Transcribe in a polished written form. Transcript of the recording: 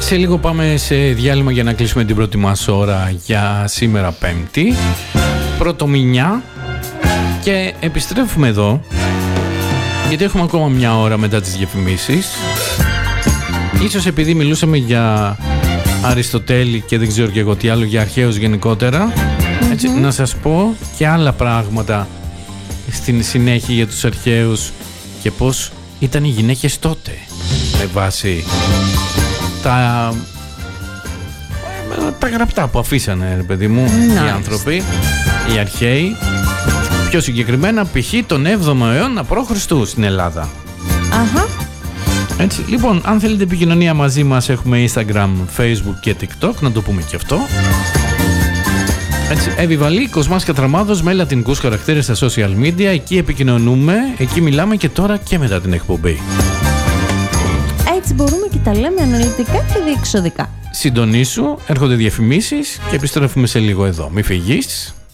Σε λίγο πάμε σε διάλειμμα για να κλείσουμε την πρώτη μας ώρα για σήμερα Πέμπτη, Πρωτομηνιά, και επιστρέφουμε εδώ γιατί έχουμε ακόμα μια ώρα μετά τις διαφημίσεις. Ίσως επειδή μιλούσαμε για Αριστοτέλη και δεν ξέρω και εγώ τι άλλο, για αρχαίους γενικότερα, έτσι, να σας πω και άλλα πράγματα στην συνέχεια για τους αρχαίους και πώς ήταν οι γυναίκες τότε, με βάση τα γραπτά που αφήσανε, ρε παιδί μου, οι άνθρωποι, οι αρχαίοι, πιο συγκεκριμένα π.χ. τον 7ο αιώνα π.Χ. στην Ελλάδα. Έτσι, λοιπόν, αν θέλετε επικοινωνία μαζί μας, έχουμε Instagram, Facebook και TikTok, να το πούμε και αυτό. Έτσι, Εβιβαλή, Κοσμάς Κατραμάδος, με λατινικούς χαρακτήρες στα social media, εκεί επικοινωνούμε, εκεί μιλάμε και τώρα και μετά την εκπομπή. Έτσι μπορούμε και τα λέμε αναλυτικά και διεξοδικά. Συντονίσου, έρχονται διαφημίσεις και επιστρέφουμε σε λίγο εδώ. Μη φυγείς.